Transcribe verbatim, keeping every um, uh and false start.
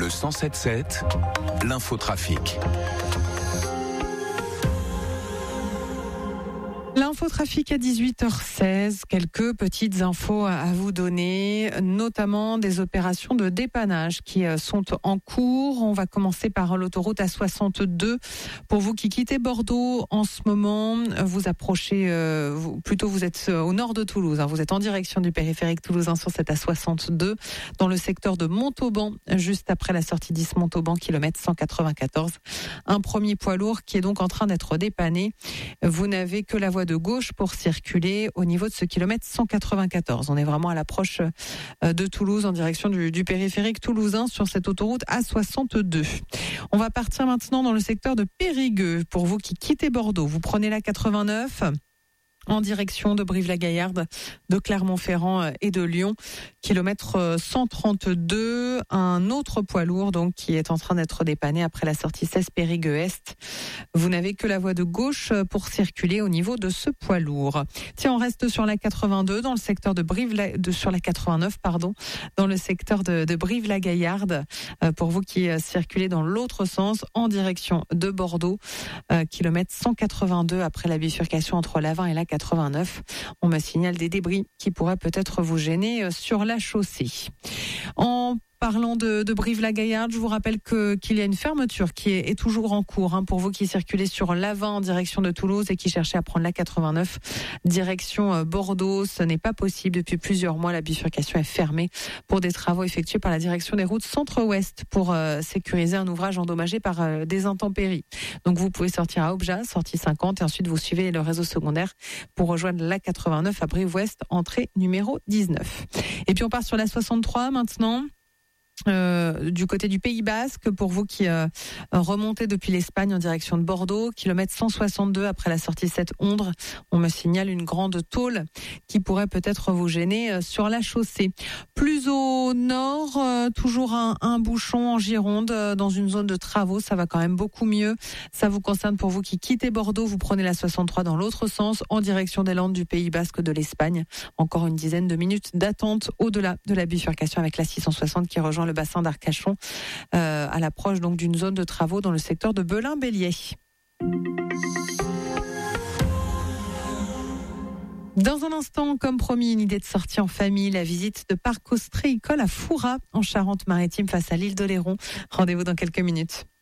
Le cent sept sept, l'infotrafic. L'infotrafic à dix-huit heures seize, quelques petites infos à vous donner, notamment des opérations de dépannage qui sont en cours. On va commencer par l'autoroute A soixante-deux. Pour vous qui quittez Bordeaux en ce moment, vous approchez, euh, vous, plutôt vous êtes au nord de Toulouse, hein, vous êtes en direction du périphérique toulousain sur cette A soixante-deux, dans le secteur de Montauban, juste après la sortie dix Montauban, kilomètre cent quatre-vingt-quatorze. Un premier poids lourd qui est donc en train d'être dépanné. Vous n'avez que la voie de gauche pour circuler au niveau de ce kilomètre cent quatre-vingt-quatorze. On est vraiment à l'approche de Toulouse en direction du, du périphérique toulousain sur cette autoroute A soixante-deux. On va partir maintenant dans le secteur de Périgueux. Pour vous qui quittez Bordeaux, vous prenez la quatre-vingt-neuf en direction de Brive-la-Gaillarde, de Clermont-Ferrand et de Lyon. Kilomètre cent trente-deux, un autre poids lourd donc qui est en train d'être dépanné après la sortie seize Périgueux-Est. Vous n'avez que la voie de gauche pour circuler au niveau de ce poids lourd. Tiens, on reste sur la quatre-vingt-deux, dans le secteur de Brive, de, sur la quatre-vingt-neuf, pardon, dans le secteur de, de Brive-la-Gaillarde. Euh, pour vous qui circulez dans l'autre sens, en direction de Bordeaux, euh, kilomètre cent quatre-vingt-deux après la bifurcation entre l'A vingt et la quatre-vingt-neuf. On me signale des débris qui pourraient peut-être vous gêner sur la chaussée. En parlant de, de Brive-la-Gaillarde, je vous rappelle que qu'il y a une fermeture qui est, est toujours en cours, hein, pour vous qui circulez sur l'A vingt en direction de Toulouse et qui cherchez à prendre la quatre-vingt-neuf direction Bordeaux. Ce n'est pas possible depuis plusieurs mois. La bifurcation est fermée pour des travaux effectués par la direction des routes Centre-Ouest pour euh, sécuriser un ouvrage endommagé par euh, des intempéries. Donc vous pouvez sortir à Obja, sortie cinquante, et ensuite vous suivez le réseau secondaire pour rejoindre la quatre-vingt-neuf à Brive-Ouest, entrée numéro dix-neuf. Et puis on part sur la soixante-trois maintenant. Euh, du côté du Pays Basque, pour vous qui euh, remontez depuis l'Espagne en direction de Bordeaux, kilomètre cent soixante-deux après la sortie sept Ondre, on me signale une grande tôle qui pourrait peut-être vous gêner euh, sur la chaussée. Plus au nord, euh, toujours un, un bouchon en Gironde, euh, dans une zone de travaux, ça va quand même beaucoup mieux. Ça vous concerne pour vous qui quittez Bordeaux, vous prenez la soixante-trois dans l'autre sens, en direction des Landes, du Pays Basque, de l'Espagne. Encore une dizaine de minutes d'attente au-delà de la bifurcation avec la six cent soixante qui rejoint le bassin d'Arcachon, euh, à l'approche donc d'une zone de travaux dans le secteur de Belin-Bélier. Dans un instant, comme promis, une idée de sortie en famille, la visite de parc ostréicole à Fouras en Charente-Maritime face à l'île d'Oléron. Rendez-vous dans quelques minutes.